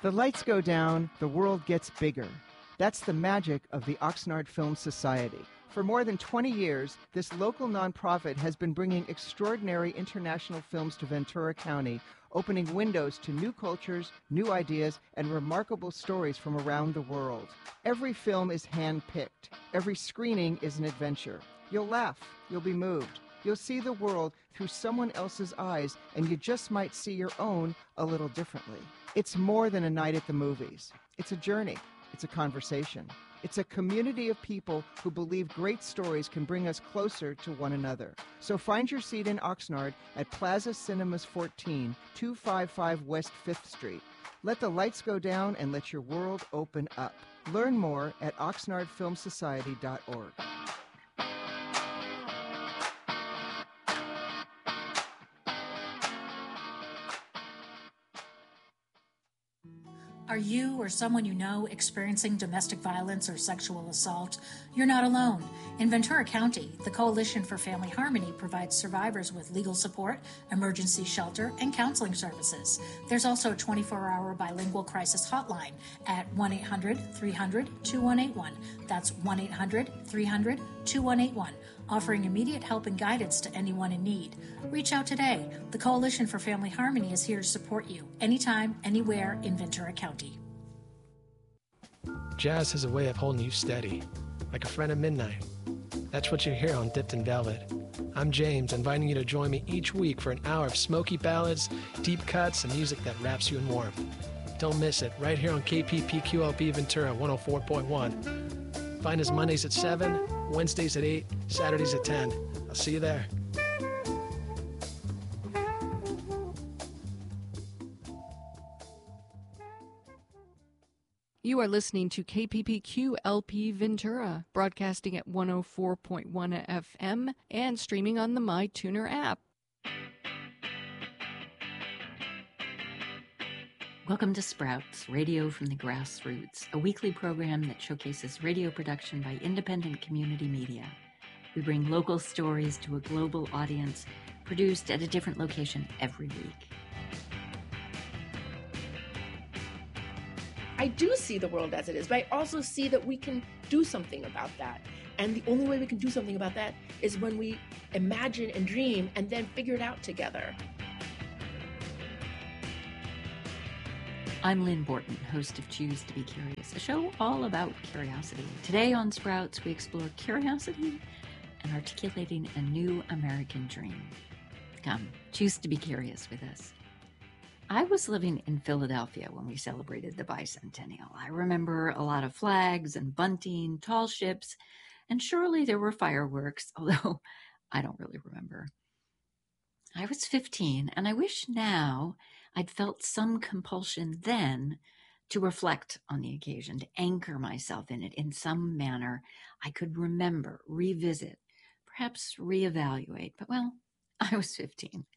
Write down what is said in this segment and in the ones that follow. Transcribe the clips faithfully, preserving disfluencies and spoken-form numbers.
The lights go down, the world gets bigger. That's the magic of the Oxnard Film Society. For more than twenty years, this local nonprofit has been bringing extraordinary international films to Ventura County, opening windows to new cultures, new ideas, and remarkable stories from around the world. Every film is hand-picked. Every screening is an adventure. You'll laugh. You'll be moved. You'll see the world through someone else's eyes, and you just might see your own a little differently. It's more than a night at the movies. It's a journey. It's a conversation. It's a community of people who believe great stories can bring us closer to one another. So find your seat in Oxnard at Plaza Cinemas fourteen, two fifty-five West fifth Street. Let the lights go down and let your world open up. Learn more at oxnard film society dot org. Are you or someone you know experiencing domestic violence or sexual assault? You're not alone. In Ventura County, the Coalition for Family Harmony provides survivors with legal support, emergency shelter, and counseling services. There's also a twenty-four hour bilingual crisis hotline at one eight hundred, three hundred, two one eight one. That's one eight hundred, three hundred, two one eight one, offering immediate help and guidance to anyone in need. Reach out today. The Coalition for Family Harmony is here to support you anytime, anywhere in Ventura County. Jazz has a way of holding you steady, like a friend at midnight. That's what you hear on Dipped in Velvet. I'm James, inviting you to join me each week for an hour of smoky ballads, deep cuts, and music that wraps you in warmth. Don't miss it, right here on K P P Q L P Ventura one oh four point one. Find us Mondays at seven, Wednesdays at eight, Saturdays at ten. I'll see you there. You are listening to K P P Q L P Ventura, broadcasting at one oh four point one F M and streaming on the MyTuner app. Welcome to Sprouts, Radio from the Grassroots, a weekly program that showcases radio production by independent community media. We bring local stories to a global audience, produced at a different location every week. I do see the world as it is, but I also see that we can do something about that. And the only way we can do something about that is when we imagine and dream and then figure it out together. I'm Lynn Borton, host of Choose to Be Curious, a show all about curiosity. Today on Sprouts, we explore curiosity and articulating a new American dream. Come, choose to be curious with us. I was living in Philadelphia when we celebrated the bicentennial. I remember a lot of flags and bunting, tall ships, and surely there were fireworks, although I don't really remember. I was fifteen, and I wish now I'd felt some compulsion then to reflect on the occasion, to anchor myself in it in some manner I could remember, revisit, perhaps reevaluate. But, well, I was fifteen.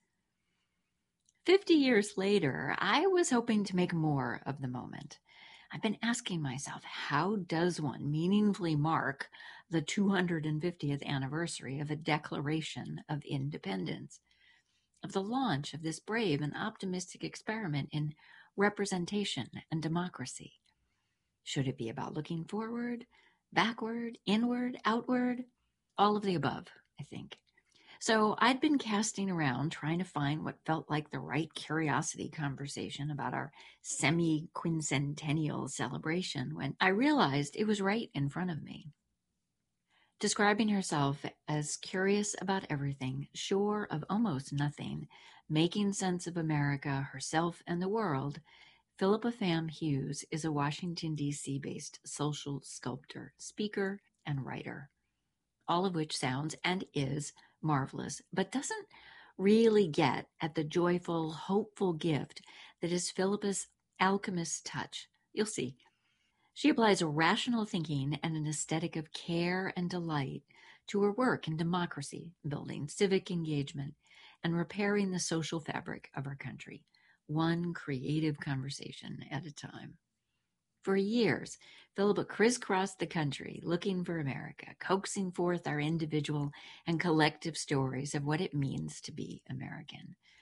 Fifty years later, I was hoping to make more of the moment. I've been asking myself, how does one meaningfully mark the two hundred fiftieth anniversary of a Declaration of Independence, of the launch of this brave and optimistic experiment in representation and democracy? Should it be about looking forward, backward, inward, outward? All of the above, I think. So I'd been casting around trying to find what felt like the right curiosity conversation about our semi-quincentennial celebration when I realized it was right in front of me. Describing herself as curious about everything, sure of almost nothing, making sense of America, herself, and the world, Philippa Pham Hughes is a Washington, D C-based social sculptor, speaker, and writer, all of which sounds and is marvelous, but doesn't really get at the joyful, hopeful gift that is Philippa's alchemist's touch. You'll see. She applies a rational thinking and an aesthetic of care and delight to her work in democracy building, civic engagement, and repairing the social fabric of our country, one creative conversation at a time. For years, Philippa crisscrossed the country looking for America, coaxing forth our individual and collective stories of what it means to be American.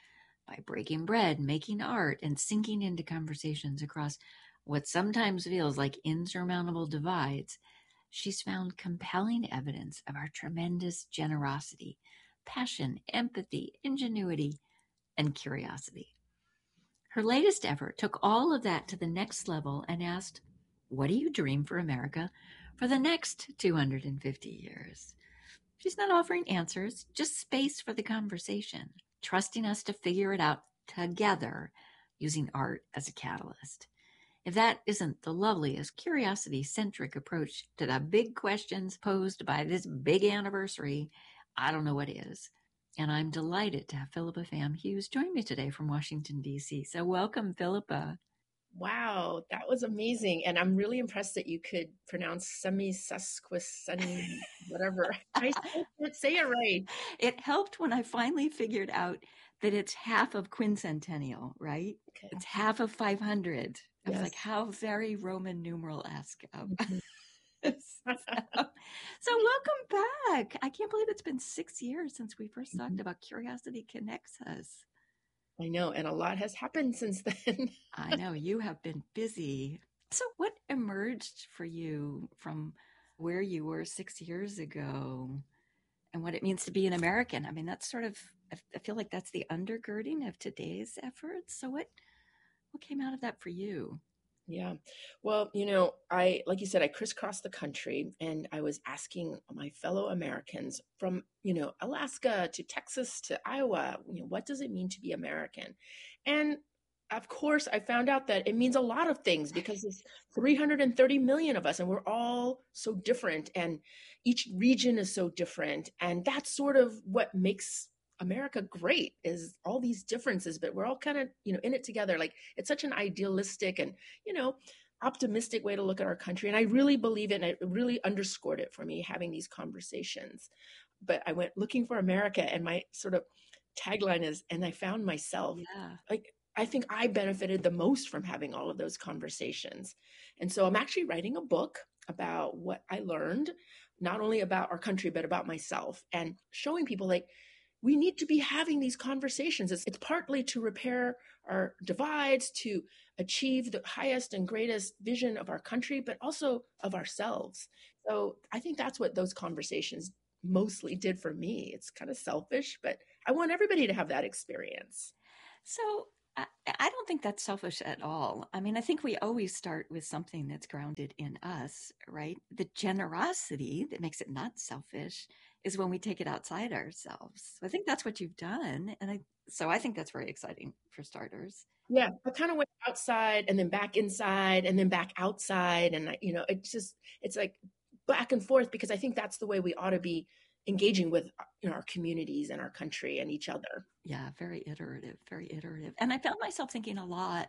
By breaking bread, making art, and sinking into conversations across what sometimes feels like insurmountable divides, she's found compelling evidence of our tremendous generosity, passion, empathy, ingenuity, and curiosity. Her latest effort took all of that to the next level and asked, what do you dream for America for the next two hundred fifty years? She's not offering answers, just space for the conversation, trusting us to figure it out together using art as a catalyst. If that isn't the loveliest curiosity-centric approach to the big questions posed by this big anniversary, I don't know what is. And I'm delighted to have Philippa Pham Hughes join me today from Washington, D C. So welcome, Philippa. Wow, that was amazing. And I'm really impressed that you could pronounce semi-sesquicentennial, whatever. I still can't say it right. It helped when I finally figured out that it's half of quincentennial, right? Okay. It's half of five hundred. I Yes. was like, how very Roman numeral-esque. Mhm. so, so welcome back. I can't believe it's been six years since we first talked about Curiosity Connects Us. I know, and a lot has happened since then. I know, you have been busy. So what emerged for you from where you were six years ago and what it means to be an American? I mean, that's sort of, I feel like that's the undergirding of today's efforts. So what, what came out of that for you? Yeah. Well, you know, I, like you said, I crisscrossed the country and I was asking my fellow Americans from, you know, Alaska to Texas to Iowa, you know, what does it mean to be American? And of course, I found out that it means a lot of things because there's three hundred thirty million of us and we're all so different and each region is so different. And that's sort of what makes America great, is all these differences, but we're all kind of, you know, in it together. Like it's such an idealistic and, you know, optimistic way to look at our country. And I really believe it. And it really underscored it for me having these conversations. But I went looking for America and my sort of tagline is, and I found myself. Yeah. Like, I think I benefited the most from having all of those conversations. And so I'm actually writing a book about what I learned, not only about our country, but about myself, and showing people like, we need to be having these conversations. It's, it's partly to repair our divides, to achieve the highest and greatest vision of our country, but also of ourselves. So I think that's what those conversations mostly did for me. It's kind of selfish, but I want everybody to have that experience. So I, I don't think that's selfish at all. I mean, I think we always start with something that's grounded in us, right? The generosity that makes it not selfish is when we take it outside ourselves. I think that's what you've done. And I, so I think that's very exciting for starters. Yeah, I kind of went outside and then back inside and then back outside. And, I, you know, it's just, it's like back and forth because I think that's the way we ought to be engaging with, you know, our communities and our country and each other. Yeah, very iterative, very iterative. And I found myself thinking a lot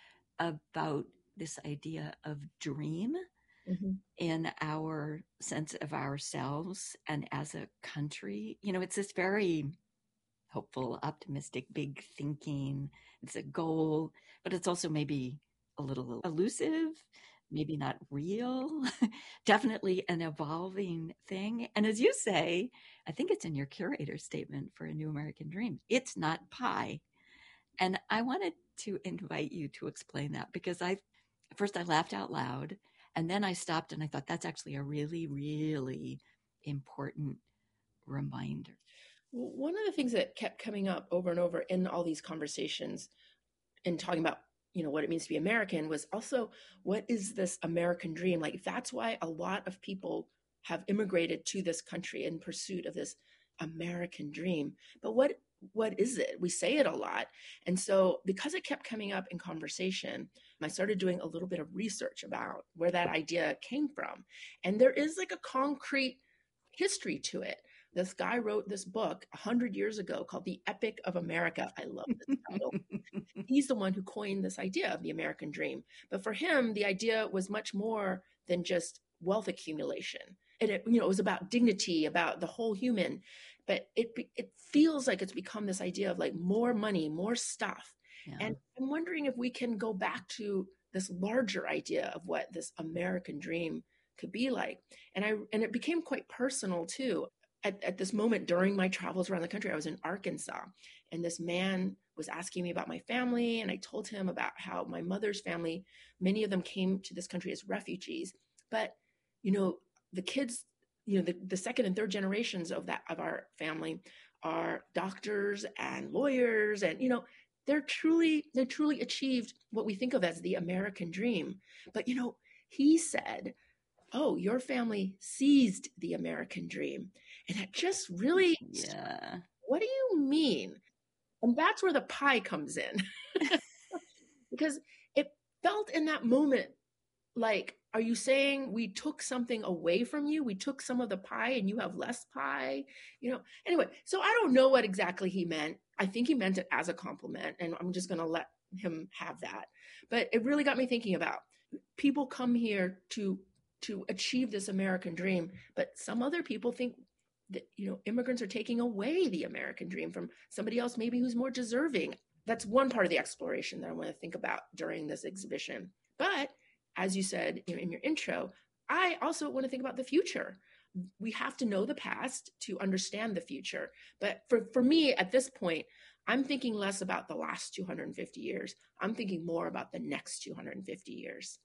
about this idea of dream. Mm-hmm. In our sense of ourselves and as a country. You know, it's this very hopeful, optimistic, big thinking. It's a goal, but it's also maybe a little elusive, maybe not real, definitely an evolving thing. And as you say, I think it's in your curator statement for A New American Dream, it's not pie. And I wanted to invite you to explain that because I, first I laughed out loud. And then I stopped and I thought that's actually a really, really important reminder. One of the things that kept coming up over and over in all these conversations and talking about, you know, what it means to be American was also, what is this American dream? Like, that's why a lot of people have immigrated to this country in pursuit of this American dream. But what what is it? We say it a lot. And so because it kept coming up in conversation, I started doing a little bit of research about where that idea came from. And there is like a concrete history to it. This guy wrote this book a hundred years ago called The Epic of America. I love this title. He's the one who coined this idea of the American dream. But for him, the idea was much more than just wealth accumulation. And it, you know, it was about dignity, about the whole human. But it it feels like it's become this idea of like more money, more stuff. Yeah. And I'm wondering if we can go back to this larger idea of what this American dream could be like. And I and it became quite personal too. at, at this moment during my travels around the country, I was in Arkansas, and this man was asking me about my family. And I told him about how my mother's family, many of them came to this country as refugees. But, you know, the kids, you know, the, the second and third generations of that, of our family are doctors and lawyers. And, you know, they're truly, they truly achieved what we think of as the American dream. But, you know, he said, oh, your family seized the American dream. And that just really, Yeah. What do you mean? And that's where the pie comes in. Because it felt in that moment like, are you saying we took something away from you? We took some of the pie and you have less pie? You know, anyway, so I don't know what exactly he meant. I think he meant it as a compliment, and I'm just going to let him have that. But it really got me thinking about people come here to to achieve this American dream, but some other people think that, you know, immigrants are taking away the American dream from somebody else, maybe who's more deserving. That's one part of the exploration that I want to think about during this exhibition. But as you said, you know, in your intro, I also want to think about the future. We have to know the past to understand the future. But for, for me at this point, I'm thinking less about the last two hundred fifty years. I'm thinking more about the next two hundred fifty years.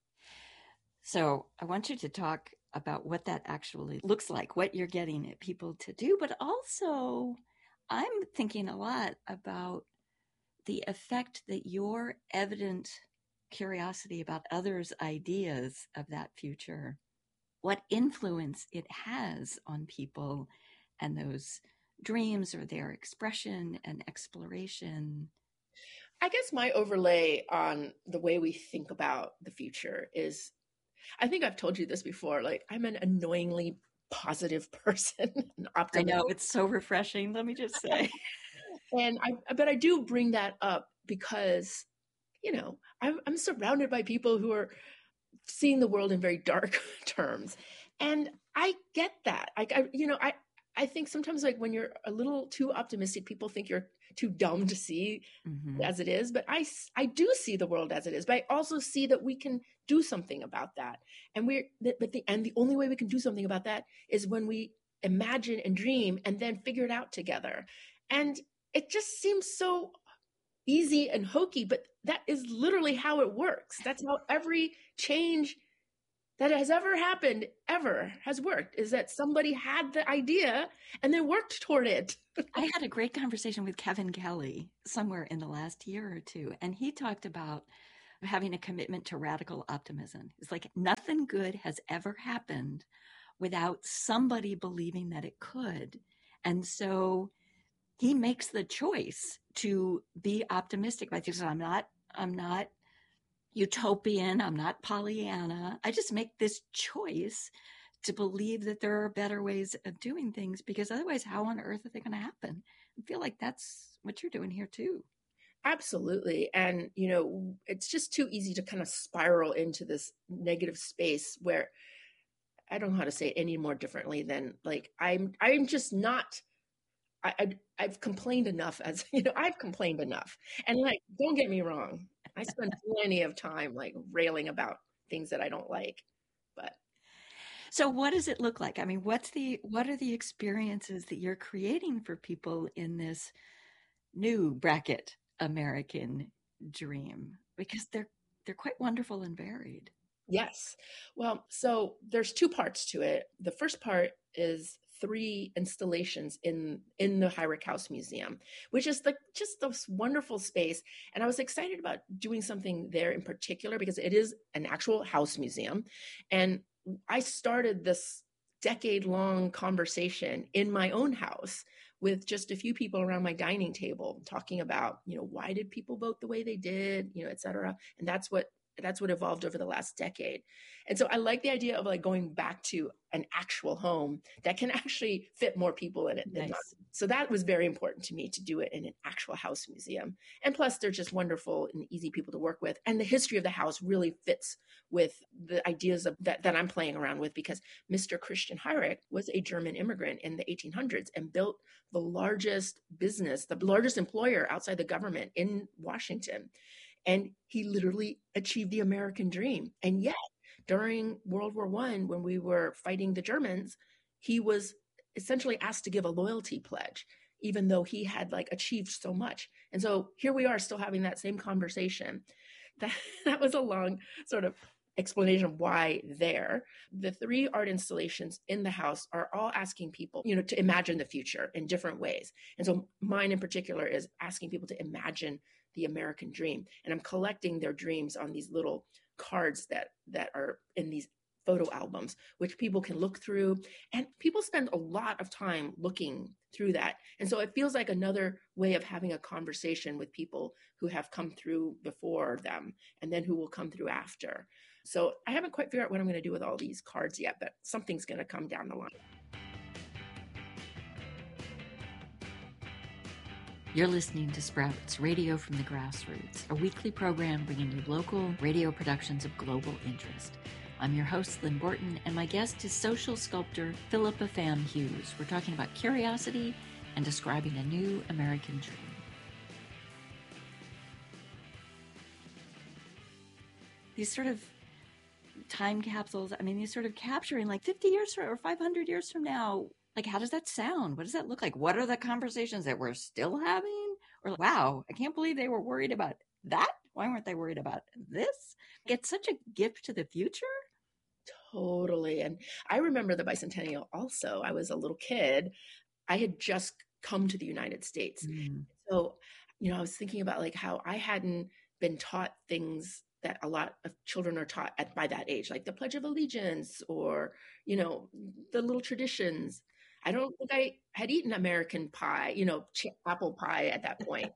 So I want you to talk about what that actually looks like, what you're getting at people to do, but also I'm thinking a lot about the effect that your evident curiosity about others' ideas of that future, what influence it has on people and those dreams or their expression and exploration. I guess my overlay on the way we think about the future is, I think I've told you this before, like I'm an annoyingly positive person. An optimist. I know, it's so refreshing, let me just say. And I, but I do bring that up because, you know, I'm, I'm surrounded by people who are seeing the world in very dark terms. And I get that. I, I you know, I, I think sometimes like when you're a little too optimistic, people think you're too dumb to see mm-hmm. as it is. But I, I do see the world as it is, but I also see that we can do something about that. And we're, but the, and the only way we can do something about that is when we imagine and dream and then figure it out together. And it just seems so easy and hokey, but that is literally how it works. That's how every change that has ever happened, ever has worked, is that somebody had the idea and then worked toward it. I had a great conversation with Kevin Kelly somewhere in the last year or two, and he talked about having a commitment to radical optimism. It's like nothing good has ever happened without somebody believing that it could. And so he makes the choice to be optimistic. But he says, I'm not, I'm not utopian. I'm not Pollyanna. I just make this choice to believe that there are better ways of doing things, because otherwise, how on earth are they going to happen? I feel like that's what you're doing here too. Absolutely. And, you know, it's just too easy to kind of spiral into this negative space where I don't know how to say it any more differently than like, I'm, I'm just not, I, I, I've complained enough as, you know, I've complained enough. And like, don't get me wrong. I spend plenty of time like railing about things that I don't like, but. So what does it look like? I mean, what's the, what are the experiences that you're creating for people in this new bracket American dream? Because they're, they're quite wonderful and varied. Yes. Well, so there's two parts to it. The first part is three installations in, in the Heinrich House Museum, which is the, just this wonderful space. And I was excited about doing something there in particular because it is an actual house museum. And I started this decade-long conversation in my own house with just a few people around my dining table talking about, you know, why did people vote the way they did, you know, et cetera. And that's what that's what evolved over the last decade. And so I like the idea of like going back to an actual home that can actually fit more people in it. Nice. So that was very important to me to do it in an actual house museum. And plus they're just wonderful and easy people to work with. And the history of the house really fits with the ideas of that, that I'm playing around with, because Mister Christian Heinrich was a German immigrant in the eighteen hundreds and built the largest business, the largest employer outside the government in Washington. And he literally achieved the American dream. And yet, during World War One, when we were fighting the Germans, he was essentially asked to give a loyalty pledge, even though he had like achieved so much. And so here we are still having that same conversation. That, that was a long sort of explanation of why there. The three art installations in the house are all asking people, you know, to imagine the future in different ways. And so mine in particular is asking people to imagine the American dream. And I'm collecting their dreams on these little cards that that are in these photo albums, which people can look through. And people spend a lot of time looking through that. And so it feels like another way of having a conversation with people who have come through before them and then who will come through after. So I haven't quite figured out what I'm going to do with all these cards yet, but something's going to come down the line. You're listening to Sprouts, Radio from the Grassroots, a weekly program bringing you local radio productions of global interest. I'm your host, Lynn Borton, and my guest is social sculptor Philippa Pham Hughes. We're talking about curiosity and describing a new American dream. These sort of time capsules, I mean, these sort of capturing like fifty years from, or five hundred years from now, like, how does that sound? What does that look like? What are the conversations that we're still having? Or, wow, I can't believe they were worried about that. Why weren't they worried about this? It's such a gift to the future. Totally. And I remember the bicentennial also. I was a little kid. I had just come to the United States. Mm. So, you know, I was thinking about like how I hadn't been taught things that a lot of children are taught at by that age, like the Pledge of Allegiance or, you know, the little traditions. I don't think I had eaten American pie, you know, apple pie at that point.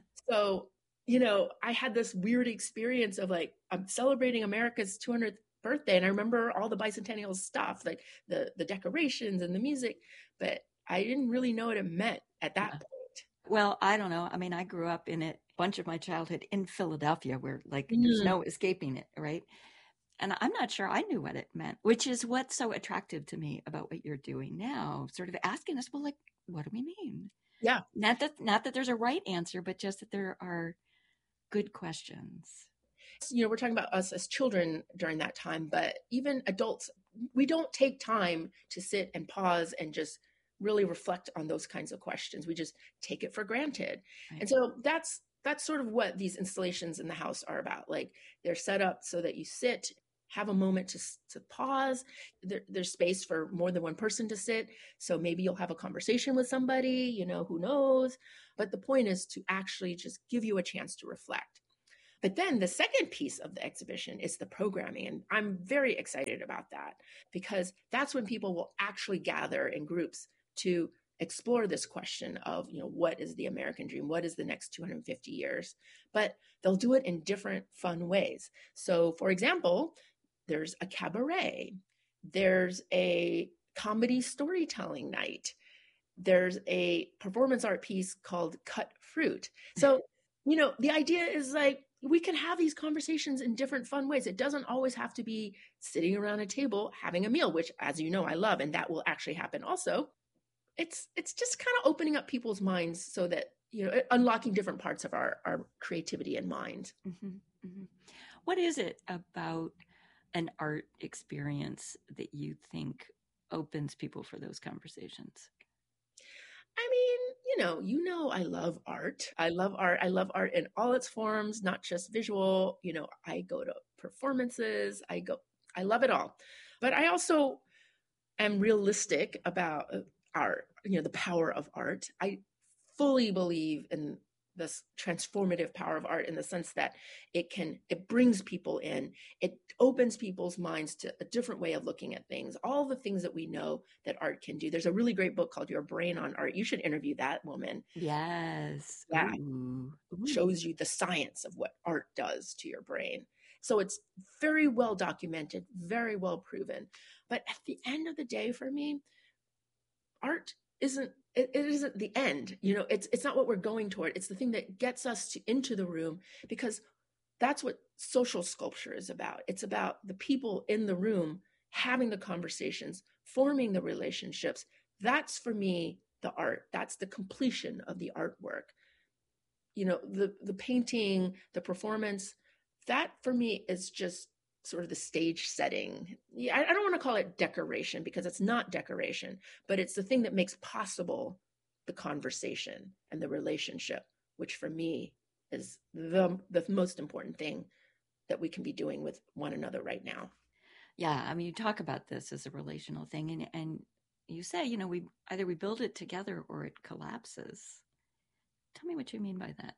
So, you know, I had this weird experience of like, I'm celebrating America's two hundredth birthday. And I remember all the bicentennial stuff, like the, the decorations and the music, but I didn't really know what it meant at that yeah. point. Well, I don't know. I mean, I grew up in a bunch of my childhood in Philadelphia where like mm. there's no escaping it, right? And I'm not sure I knew what it meant, which is what's so attractive to me about what you're doing now, sort of asking us, well, like, what do we mean? Yeah. Not that, not that there's a right answer, but just that there are good questions. You know, we're talking about us as children during that time, but even adults, we don't take time to sit and pause and just really reflect on those kinds of questions. We just take it for granted. Right. And so that's, that's sort of what these installations in the house are about. Like they're set up so that you sit, have a moment to, to pause. There, there's space for more than one person to sit. So maybe you'll have a conversation with somebody, you know, who knows? But the point is to actually just give you a chance to reflect. But then the second piece of the exhibition is the programming. And I'm very excited about that because that's when people will actually gather in groups to explore this question of, you know, what is the American dream? What is the next two hundred fifty years? But they'll do it in different fun ways. So for example, there's a cabaret, there's a comedy storytelling night, there's a performance art piece called Cut Fruit. So, you know, the idea is like, we can have these conversations in different fun ways. It doesn't always have to be sitting around a table having a meal, which, as you know, I love, and that will actually happen also. It's it's just kind of opening up people's minds so that, you know, unlocking different parts of our, our creativity and mind. Mm-hmm, mm-hmm. What is it about an art experience that you think opens people for those conversations? I mean, you know, you know, I love art. I love art. I love art in all its forms, not just visual. You know, I go to performances. I go, I love it all. But I also am realistic about art, you know, the power of art. I fully believe in this transformative power of art in the sense that it can, it brings people in, it opens people's minds to a different way of looking at things, all the things that we know that art can do. There's a really great book called Your Brain on Art. You should interview that woman. Yes. Yeah. Ooh. It shows you the science of what art does to your brain. So it's very well documented, very well proven. But at the end of the day, for me, art isn't It, it isn't the end, you know, it's, it's not what we're going toward. It's the thing that gets us to, into the room, because that's what social sculpture is about. It's about the people in the room having the conversations, forming the relationships. That's for me, the art. That's the completion of the artwork. You know, the, the painting, the performance, that for me is just sort of the stage setting. Yeah, I, I don't want to call it decoration because it's not decoration, but it's the thing that makes possible the conversation and the relationship, which for me is the the most important thing that we can be doing with one another right now. Yeah, I mean, you talk about this as a relational thing, and and you say, you know, we either we build it together or it collapses. Tell me what you mean by that.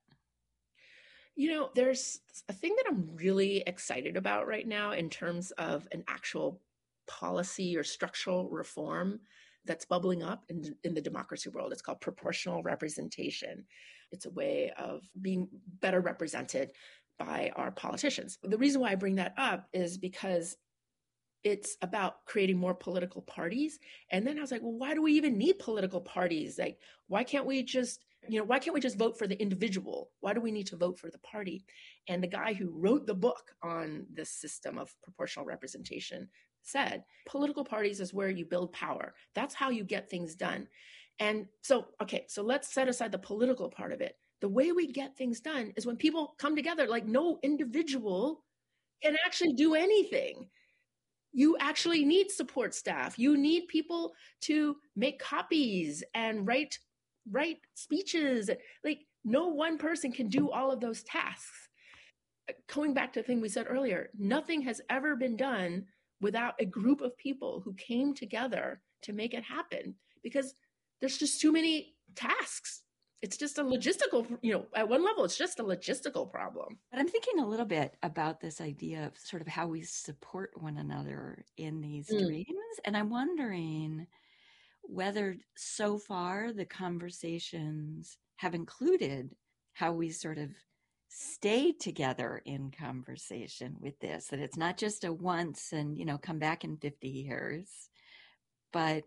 You know, there's a thing that I'm really excited about right now in terms of an actual policy or structural reform that's bubbling up in, in the democracy world. It's called proportional representation. It's a way of being better represented by our politicians. The reason why I bring that up is because it's about creating more political parties. And then I was like, well, why do we even need political parties? Like, why can't we just, you know, why can't we just vote for the individual? Why do we need to vote for the party? And the guy who wrote the book on this system of proportional representation said, political parties is where you build power. That's how you get things done. And so, okay, so let's set aside the political part of it. The way we get things done is when people come together, like no individual can actually do anything. You actually need support staff. You need people to make copies and write write speeches. Like no one person can do all of those tasks. Going back to the thing we said earlier, nothing has ever been done without a group of people who came together to make it happen, because there's just too many tasks. It's just a logistical, you know, at one level, it's just a logistical problem. But I'm thinking a little bit about this idea of sort of how we support one another in these mm. dreams. And I'm wondering whether so far the conversations have included how we sort of stay together in conversation with this, that it's not just a once and, you know, come back in fifty years, but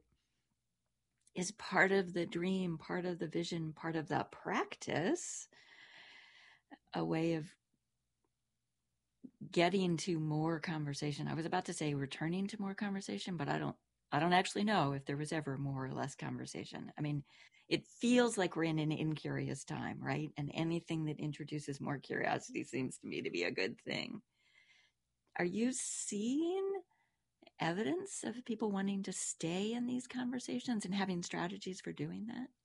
is part of the dream, part of the vision, part of the practice, a way of getting to more conversation. I was about to say returning to more conversation, but I don't, I don't actually know if there was ever more or less conversation. I mean, it feels like we're in an incurious time, right? And anything that introduces more curiosity seems to me to be a good thing. Are you seeing evidence of people wanting to stay in these conversations and having strategies for doing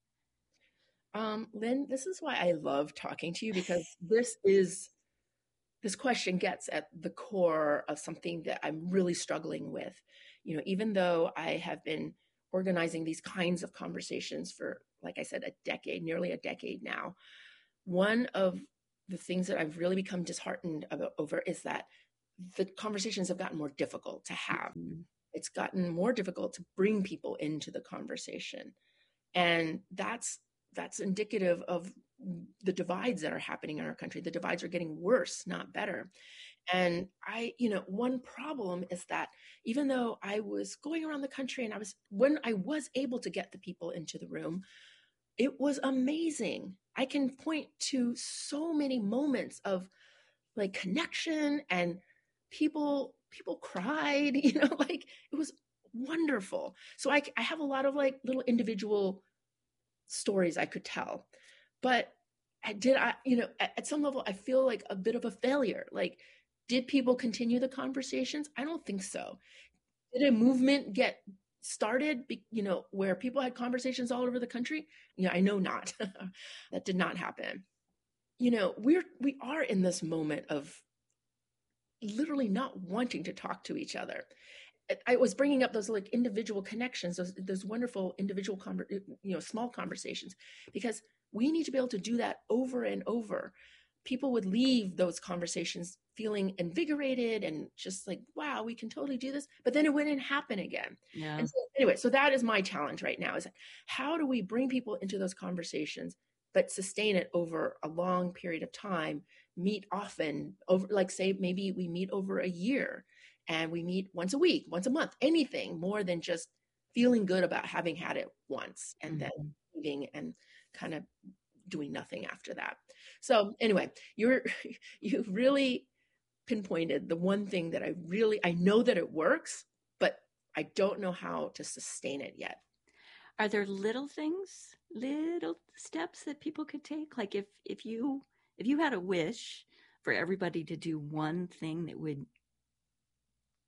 that? Um, Lynn, this is why I love talking to you, because this is, this question gets at the core of something that I'm really struggling with. You know, even though I have been organizing these kinds of conversations for, like I said, a decade, nearly a decade now, one of the things that I've really become disheartened about, over is that the conversations have gotten more difficult to have. Mm-hmm. It's gotten more difficult to bring people into the conversation. And that's that's indicative of the divides that are happening in our country. The divides are getting worse, not better. And I, you know, one problem is that even though I was going around the country and I was, when I was able to get the people into the room, it was amazing. I can point to so many moments of like connection, and people, people cried, you know, like it was wonderful. So I, I have a lot of like little individual stories I could tell, but I did, I, you know, at, at some level, I feel like a bit of a failure. Like, did people continue the conversations? I don't think so. Did a movement get started, you know, where people had conversations all over the country? Yeah, I know not. That did not happen. You know, we're, we are in this moment of literally not wanting to talk to each other. I was bringing up those like individual connections, those, those wonderful individual, conver- you know, small conversations, because we need to be able to do that over and over. People would leave those conversations feeling invigorated and just like, wow, we can totally do this. But then it wouldn't happen again. Yeah. And so anyway, so that is my challenge right now, is how do we bring people into those conversations, but sustain it over a long period of time, meet often, over, like say, maybe we meet over a year and we meet once a week, once a month, anything more than just feeling good about having had it once and mm-hmm. then leaving and kind of doing nothing after that. So anyway, you're, you really pinpointed the one thing that I really, I know that it works, but I don't know how to sustain it yet. Are there little things, little steps that people could take? Like if, if you, if you had a wish for everybody to do one thing that would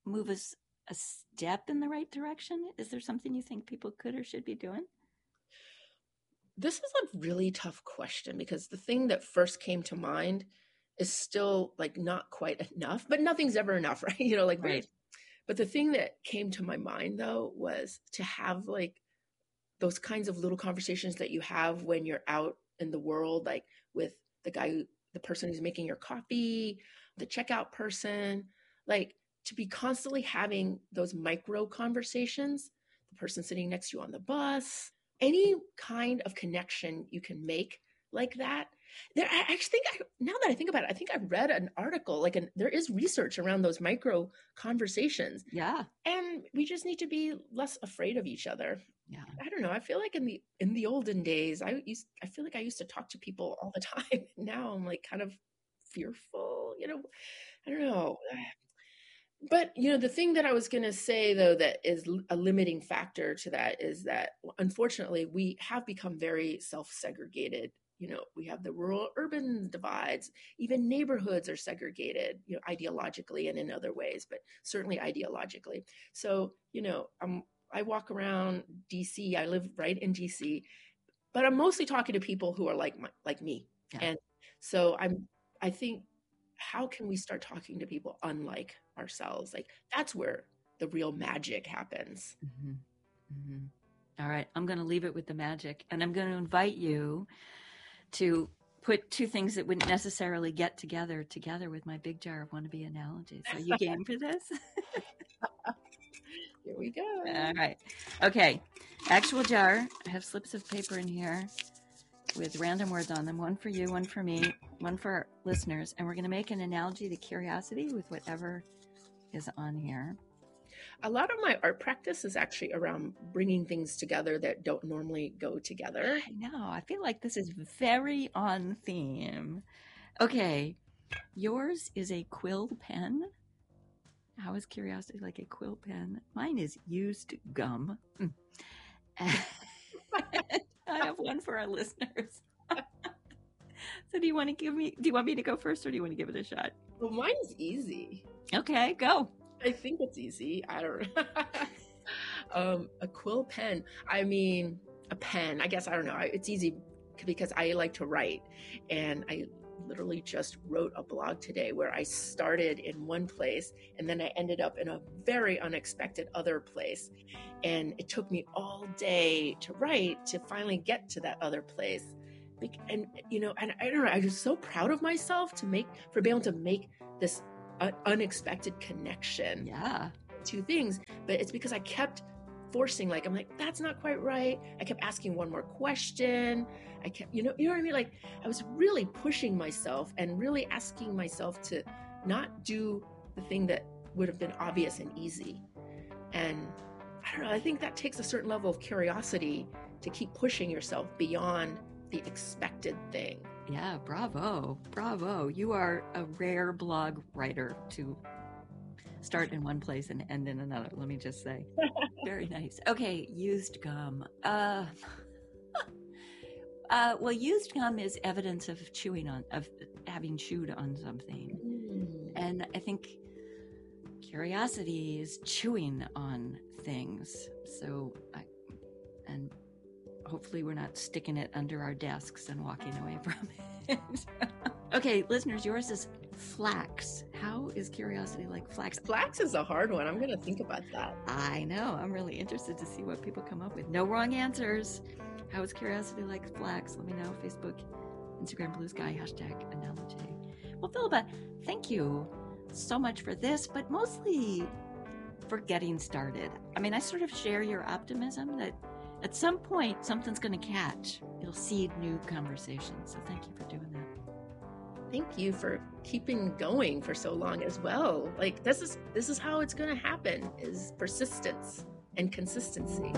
move us a step in the right direction? Is there something you think people could or should be doing? This is a really tough question because the thing that first came to mind is still like not quite enough, but nothing's ever enough, right? You know, like, right. But the thing that came to my mind though was to have like those kinds of little conversations that you have when you're out in the world, like with the guy, who, the person who's making your coffee, the checkout person, like to be constantly having those micro conversations, the person sitting next to you on the bus, any kind of connection you can make like that. There, I actually think, I, now that I think about it, I think I read an article, like an, there is research around those micro conversations. Yeah. And we just need to be less afraid of each other. Yeah. I don't know. I feel like in the, in the olden days, I used, I feel like I used to talk to people all the time. Now I'm like kind of fearful, you know, I don't know. But, you know, the thing that I was going to say, though, that is a limiting factor to that is that, unfortunately, we have become very self-segregated. You know, we have the rural urban divides, even neighborhoods are segregated, you know, ideologically and in other ways, but certainly ideologically. So, you know, um, I walk around D C, I live right in D C, but I'm mostly talking to people who are like my, like me. Yeah. And so I'm, I think, how can we start talking to people unlike ourselves? Like that's where the real magic happens. Mm-hmm. Mm-hmm. All right. I'm going to leave it with the magic, and I'm going to invite you to put two things that wouldn't necessarily get together together with my big jar of wannabe analogies. Are you game for this? Here we go. All right. Okay. Actual jar. I have slips of paper in here with random words on them. One for you, one for me, one for our listeners. And we're going to make an analogy to curiosity with whatever is on here. A lot of my art practice is actually around bringing things together that don't normally go together. I know. I feel like this is very on theme. Okay. Yours is a quill pen. How is curiosity like a quill pen? Mine is used gum. Mm. I have one for our listeners. So do you want to give me, do you want me to go first, or do you want to give it a shot? Well, mine's easy. Okay, go. I think it's easy. I don't know. um, a quill pen. I mean, a pen. I guess, I don't know. It's easy because I like to write. And I literally just wrote a blog today where I started in one place and then I ended up in a very unexpected other place. And it took me all day to write to finally get to that other place. And, you know, and I don't know, I was so proud of myself to make, for being able to make this uh, unexpected connection. Yeah. Two things, but it's because I kept forcing, like, I'm like, that's not quite right. I kept asking one more question. I kept, you know, you know what I mean? Like, I was really pushing myself and really asking myself to not do the thing that would have been obvious and easy. And I don't know, I think that takes a certain level of curiosity to keep pushing yourself beyond the expected thing. Yeah, bravo, bravo. You are a rare blog writer to start in one place and end in another, let me just say. Very nice. Okay, used gum. Uh, uh, well, used gum is evidence of chewing on, of having chewed on something. Mm. And I think curiosity is chewing on things. So, I, and hopefully we're not sticking it under our desks and walking away from it. Okay, listeners, yours is flax. How is curiosity like flax? Flax is a hard one. I'm going to think about that. I know. I'm really interested to see what people come up with. No wrong answers. How is curiosity like flax? Let me know. Facebook, Instagram, Blue Sky, hashtag analogy. Well, Philippa, thank you so much for this, but mostly for getting started. I mean, I sort of share your optimism that at some point, something's going to catch. It'll seed new conversations. So thank you for doing that. Thank you for keeping going for so long as well. Like this is this is how it's going to happen, is persistence and consistency.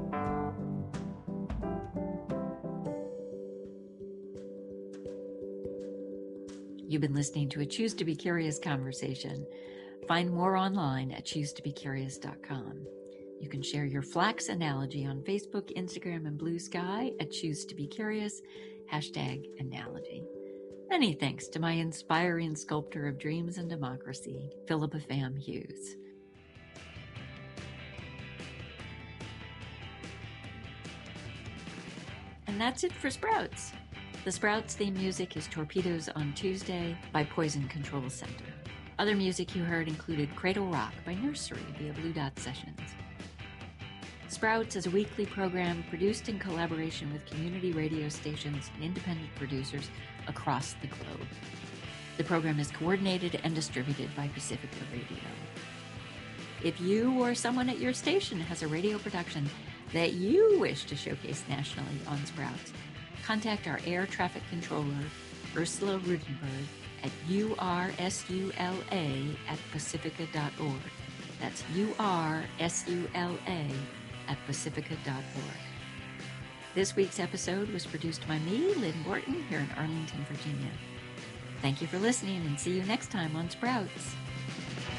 You've been listening to a Choose to Be Curious conversation. Find more online at choose to be curious dot com. You can share your flax analogy on Facebook, Instagram, and Blue Sky at Choose to Be Curious, hashtag analogy. Many thanks to my inspiring sculptor of dreams and democracy, Philippa Pham Hughes. And that's it for Sprouts. The Sprouts theme music is Torpedoes on Tuesday by Poison Control Center. Other music you heard included Cradle Rock by Nursery via Blue Dot Sessions. Sprouts is a weekly program produced in collaboration with community radio stations and independent producers across the globe. The program is coordinated and distributed by Pacifica Radio. If you or someone at your station has a radio production that you wish to showcase nationally on Sprouts, contact our air traffic controller, Ursula Rudenberg, at U R S U L A at pacifica dot org. That's U R S U L A at pacifica dot org. This week's episode was produced by me, Lynn Borton, here in Arlington, Virginia. Thank you for listening, and see you next time on Sprouts.